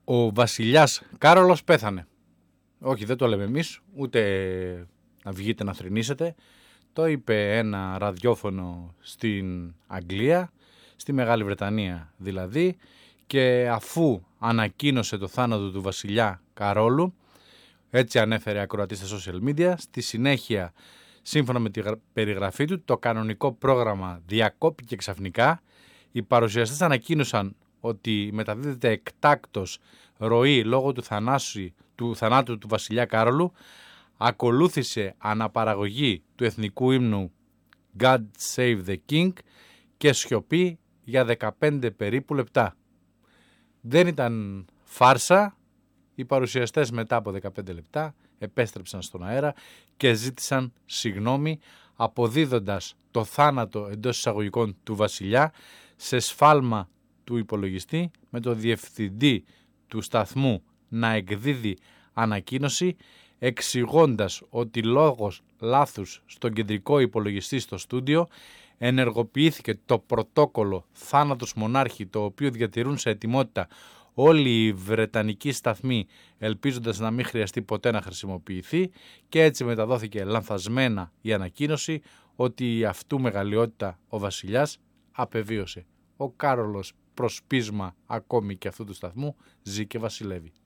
Ο βασιλιάς Κάρολος πέθανε. Όχι, δεν το λέμε εμείς, ούτε να βγείτε να θρηνήσετε. Το είπε ένα ραδιόφωνο στην Αγγλία, στη Μεγάλη Βρετανία δηλαδή, και αφού ανακοίνωσε το θάνατο του βασιλιά Καρόλου, έτσι ανέφερε ακροατή στα social media, στη συνέχεια, σύμφωνα με τη περιγραφή του, το κανονικό πρόγραμμα διακόπηκε ξαφνικά. Οι παρουσιαστές ανακοίνωσαν ότι μεταδίδεται εκτάκτως ροή λόγω του θανάτου του βασιλιά Κάρολου. Ακολούθησε αναπαραγωγή του εθνικού ύμνου God Save the King και σιωπή για 15 περίπου λεπτά. Δεν ήταν φάρσα. Οι παρουσιαστές μετά από 15 λεπτά επέστρεψαν στον αέρα και ζήτησαν συγγνώμη, αποδίδοντας το θάνατο εντός εισαγωγικών του βασιλιά σε σφάλμα του υπολογιστή, με το διευθυντή του σταθμού να εκδίδει ανακοίνωση εξηγώντας ότι λόγω λάθους στον κεντρικό υπολογιστή στο στούντιο ενεργοποιήθηκε το πρωτόκολλο θάνατος μονάρχη, το οποίο διατηρούν σε ετοιμότητα όλοι οι βρετανικοί σταθμοί, ελπίζοντας να μην χρειαστεί ποτέ να χρησιμοποιηθεί, και έτσι μεταδόθηκε λανθασμένα η ανακοίνωση ότι αυτού μεγαλειότητα ο βασιλιάς απεβίωσε. Ο Κάρολος, προς πείσμα ακόμη και αυτού του σταθμού, ζει και βασιλεύει.